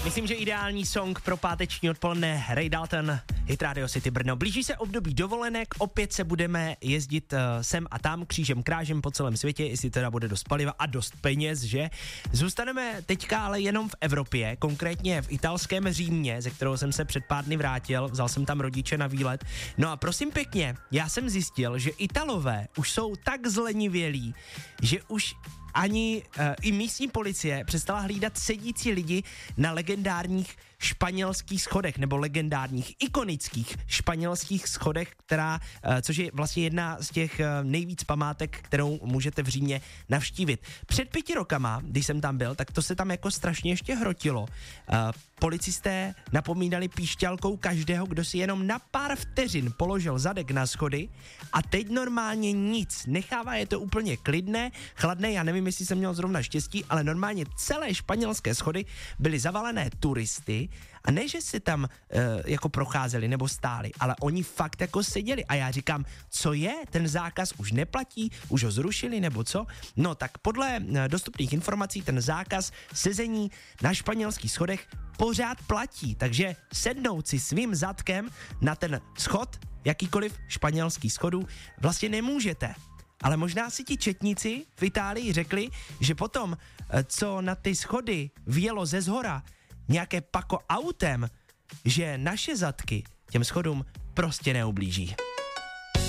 Myslím, že ideální song pro páteční odpoledne. Ray Dalton, Hit Radio City Brno. Blíží se období dovolenek, opět se budeme jezdit sem a tam křížem krážem po celém světě, jestli teda bude dost paliva a dost peněz, že? Zůstaneme teďka ale jenom v Evropě, konkrétně v italském Římě, ze kterého jsem se před pár dny vrátil, vzal jsem tam rodiče na výlet. No a prosím pěkně, já jsem zjistil, že Italové už jsou tak zlenivělí, že už ani i místní policie přestala hlídat sedící lidi na legendárních španělských schodech, nebo legendárních, ikonických španělských schodech, což je vlastně jedna z těch nejvíc památek, kterou můžete v Římě navštívit. Před 5 rokama, když jsem tam byl, tak to se tam jako strašně ještě hrotilo. Policisté napomínali píšťalkou každého, kdo si jenom na pár vteřin položil zadek na schody a teď normálně nic. Nechává je to úplně klidné, chladné, já nevím, jestli jsem měl zrovna štěstí, ale normálně celé španělské schody byly zavalené turisty a ne, že si tam jako procházeli nebo stáli, ale oni fakt jako seděli a já říkám, co je, ten zákaz už neplatí, už ho zrušili nebo co? No tak podle dostupných informací ten zákaz sezení na španělských schodech pořád platí, takže sednout si svým zadkem na ten schod, jakýkoliv španělský schodů, vlastně nemůžete. Ale možná si ti četníci v Itálii řekli, že potom, co na ty schody vjelo ze zhora nějaké pako autem, že naše zadky těm schodům prostě neublíží.